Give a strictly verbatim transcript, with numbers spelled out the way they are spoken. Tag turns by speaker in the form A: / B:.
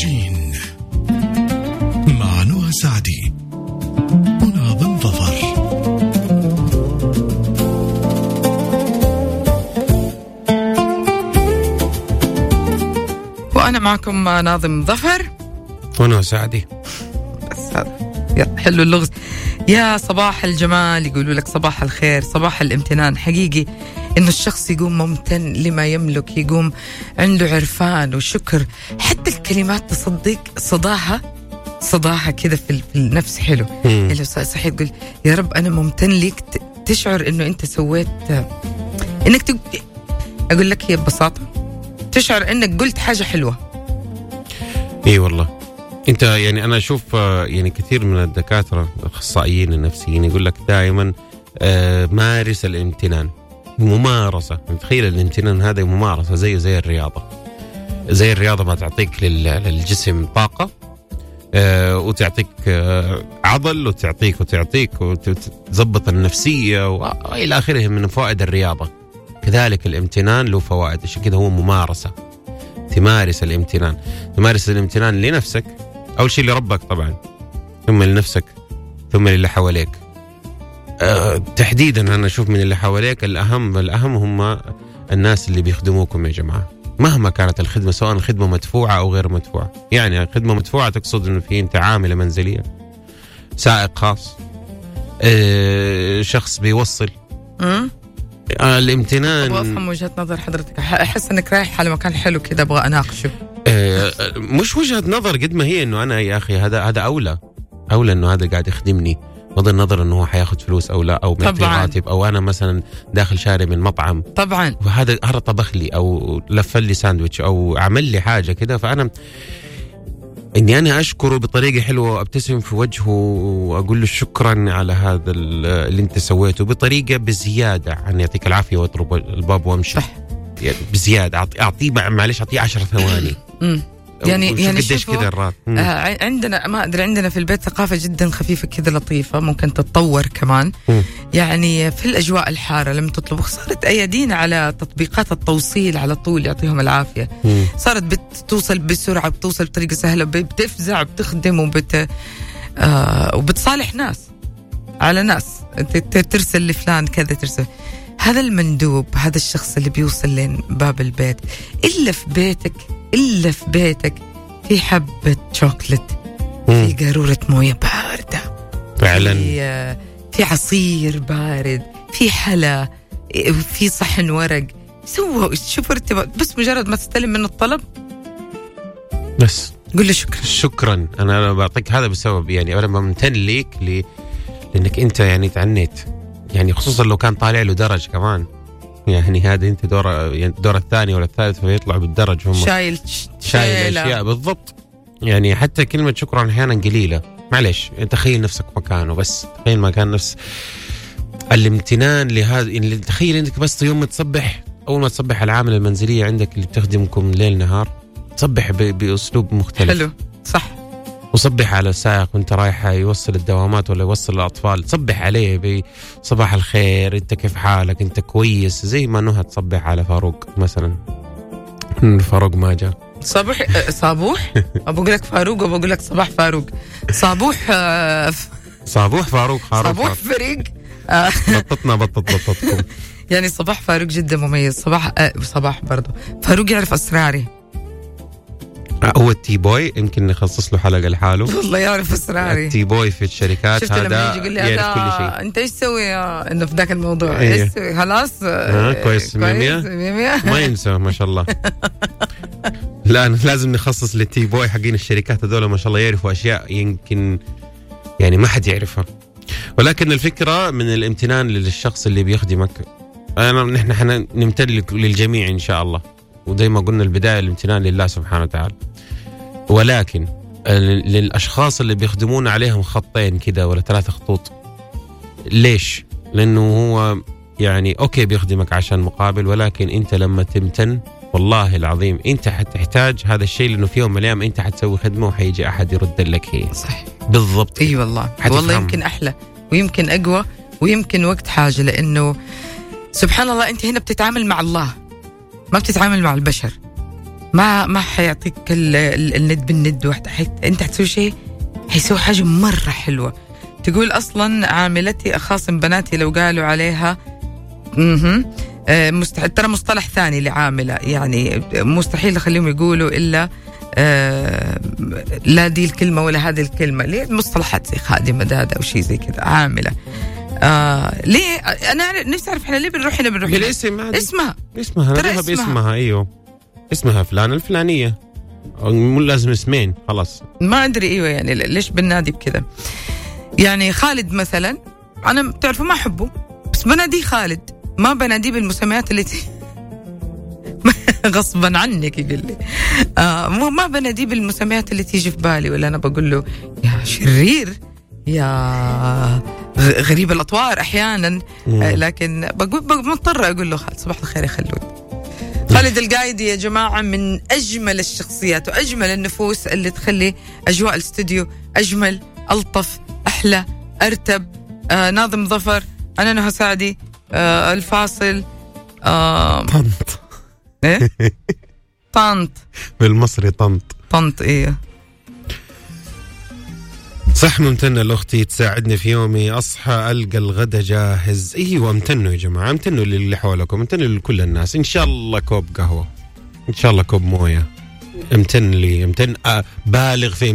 A: أكسجين مع نهى سعدي وناظم ظفر.
B: وأنا معكم ناظم ظفر
C: ونهى سعدي.
B: بس هذا حلو اللغز. يا صباح الجمال، يقولوا لك صباح الخير، صباح الامتنان. حقيقي إنه الشخص يقوم ممتن لما يملك، يقوم عنده عرفان وشكر. حتى الكلمات تصدق صداها صداها كذا في النفس حلو. اللي صحيح تقول يا رب أنا ممتن لك، تشعر إنه أنت سويت إنك تق... أقول لك هي ببساطة تشعر إنك قلت حاجة حلوة.
C: إيه والله. أنت يعني أنا أشوف يعني كثير من الدكاترة الأخصائيين النفسيين يقول لك دائما آه مارس الامتنان. ممارسة، تخيل الامتنان هذا ممارسة زيه زي الرياضة. زي الرياضة ما تعطيك للجسم طاقة آه وتعطيك آه عضل وتعطيك وتعطيك وتزبط النفسية وإلى آخره من فوائد الرياضة. كذلك الامتنان له فوائد، عشان كده هو ممارسة. تمارس الامتنان، تمارس الامتنان لنفسك أول شيء، لربك طبعا، ثم لنفسك، ثم للي حواليك. أه تحديدا أنا أشوف من اللي حواليك الأهم الأهم هم الناس اللي بيخدموكم يا جماعة، مهما كانت الخدمة، سواء الخدمة مدفوعة أو غير مدفوعة. يعني خدمة مدفوعة تقصد إنه في أنت عاملة منزلية، سائق خاص، أه شخص بيوصل.
B: أه
C: الامتنان.
B: أبغى أفهم وجهة نظر حضرتك، أحس أنك رايح على مكان حلو كده، أبغى أناقشه.
C: أه مش وجهة نظر قد ما هي إنه أنا يا أخي هذا هذا أولى أولى إنه هذا قاعد يخدمني، بغض النظر إنه هو حياخد فلوس أو لا، أو معطي راتب، أو أنا مثلا داخل شاري من مطعم
B: طبعا،
C: وهذا هذا طبخ لي أو لف لي ساندويتش أو عمل لي حاجة كده، فأنا إني أنا أشكره بطريقة حلوة وأبتسم في وجهه وأقول له شكرا على هذا اللي أنت سويته بطريقة بزيادة عن يعطيك العافية وأضرب الباب وأمشي.
B: صح.
C: يعني بزيادة أعطي أعطيه معلش أعطيه عشر ثواني.
B: يعني يعني
C: قديش كذا الرات.
B: آه عندنا ما أدري، عندنا في البيت ثقافة جدا خفيفة كذا لطيفة، ممكن تتطور كمان. مم. يعني في الأجواء الحارة لما تطلب، صارت أيادينا على تطبيقات التوصيل على طول، يعطيهم العافية. مم. صارت بتوصل بسرعة، بتوصل بطريقة سهلة، بتفزع، بتخدم وبت آه وبتصالح ناس على ناس، ترسل لفلان كذا، ترسل هذا المندوب، هذا الشخص اللي بيوصل لين باب البيت. إلا في بيتك إلا في بيتك في حبة شوكولات، في قارورة موية باردة
C: فعلا،
B: في, في عصير بارد، في حلا، في صحن ورق. سووا شوف ارتباط، بس مجرد ما تستلم منه الطلب
C: بس
B: قل له شكرا.
C: شكرا. أنا بعطيك هذا بسبب يعني أنا ممتن ليك لي لأنك أنت يعني تعنيت، يعني خصوصا لو كان طالع له درج كمان، يعني هذا انت دور يعني الدور الثاني ولا الثالث فيطلع بالدرج، هم
B: شايل
C: شايل اشياء بالضبط. يعني حتى كلمه شكرا احيانا قليله، معلش تخيل نفسك مكانه، بس تخيل مكان نفس الامتنان لهذا. اللي تخيل انك بس يوم تصبح، اول ما تصبح العامله المنزليه عندك اللي بتخدمكم ليل نهار، تصبح باسلوب مختلف.
B: حلو صح.
C: وصبح على السائق وانت رايح يوصل الدوامات ولا يوصل الأطفال، تصبح عليه بصباح الخير، انت كيف حالك، انت كويس، زي ما نهى تصبح على فاروق مثلا. فاروق ما جاء.
B: صبوح صابوح أبو أقول لك فاروق وأبو أقول لك صباح فاروق. صابوح
C: صابوح فاروق
B: صابوح فريق.
C: بطتنا بطت بطتكم.
B: يعني صباح فاروق جدا مميز. صباح صباح برضو فاروق يعرف أسراري.
C: هو التي بوي، يمكن نخصص له حلقة لحاله.
B: والله يعرف أسراري.
C: التي بوي في الشركات هذا يعرف كل شيء.
B: أنت إيش تسوي إنه في ذاك الموضوع؟ إيش تسوي؟ خلاص
C: آه كويس مية مية ما ينسى ما شاء الله. لا لازم نخصص للتي بوي حقين الشركات هذول، ما شاء الله يعرفوا أشياء يمكن يعني ما حد يعرفها. ولكن الفكرة من الامتنان للشخص اللي بيخدمك، أنا نحن حن نمتن للجميع إن شاء الله، وزي ما قلنا البداية الامتنان لله سبحانه وتعالى. ولكن للأشخاص اللي بيخدمون عليهم خطين كده ولا ثلاثة خطوط. ليش؟ لأنه هو يعني أوكي بيخدمك عشان مقابل، ولكن أنت لما تمتن والله العظيم أنت حتحتاج هذا الشيء، لأنه في يوم من الأيام أنت حتسوي خدمة وحيجي أحد يرد لك هي.
B: صح
C: بالضبط.
B: أي والله والله يمكن أحلى ويمكن أقوى ويمكن وقت حاجة، لأنه سبحان الله أنت هنا بتتعامل مع الله، ما بتتعامل مع البشر. ما ما حيعطيك ال- ال- الند بالند واحد حي... انت حتسوي شيء حيسوي حاجه مره حلوه. تقول اصلا عاملتي اخاصم بناتي لو قالوا عليها اها مستحيل، ترى مصطلح ثاني لعامله، يعني مستحيل اخليهم يقولوا الا آه لا دي الكلمه ولا هذه الكلمه، ليه مصطلحات زي خادمه داده او شيء زي كذا. عامله آه ليه؟ انا نفسي اعرف احنا ليه بنروح هنا بنروح هنا؟
C: بالاسم عادي.
B: اسمها
C: اسمها
B: ترى
C: ناديها
B: اسمها.
C: باسمها. ايوه اسمها فلان الفلانيه، مو لازم اسمين خلاص.
B: ما ادري ايوه يعني ليش بنادي بكذا. يعني خالد مثلا انا بتعرفوا ما احبه بس بناديه خالد، ما بناديه بالمسميات اللي تي... غصبا عنك يقول لي آه ما بناديه بالمسميات اللي تيجي في بالي، ولا انا بقول له يا شرير يا غريب الاطوار احيانا آه لكن بقول مضطر اقول له خالد صباح الخير يا خلود. خالد القايدي يا جماعه من اجمل الشخصيات واجمل النفوس اللي تخلي اجواء الاستوديو اجمل، الطف، احلى، ارتب. آه ناظم ظفر، انا نهى سعدي، آه الفاصل آه
C: طنط
B: ايه طنط
C: بالمصري طنط
B: طنط ايه
C: صح. ممتنة لأختي تساعدني في يومي، أصحى ألقى الغدا جاهز. أيوة امتنوا يا جماعة، امتنوا للي حولكم، امتنوا لكل الناس. إن شاء الله كوب قهوة، إن شاء الله كوب موية، امتن لي، امتن بالغ في